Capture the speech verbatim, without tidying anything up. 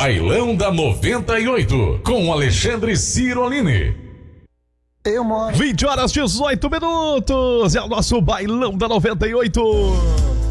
Bailão da noventa e oito, com Alexandre Cirolini. Eu moro. vinte horas, dezoito minutos. É o nosso Bailão da noventa e oito.